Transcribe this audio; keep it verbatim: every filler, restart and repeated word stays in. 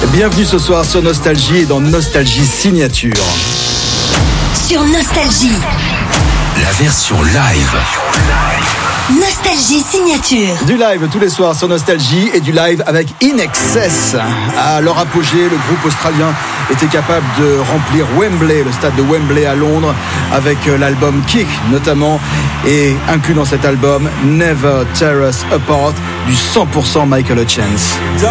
Bienvenue ce soir sur Nostalgie et dans Nostalgie Signature. Sur Nostalgie, la version live. Nostalgie Signature. Du live tous les soirs sur Nostalgie et du live avec In Excess. À leur apogée, le groupe australien était capable de remplir Wembley, le stade de Wembley à Londres, avec l'album Kick notamment, et inclus dans cet album Never Tear Us Apart du cent pour cent Michael Hutchence.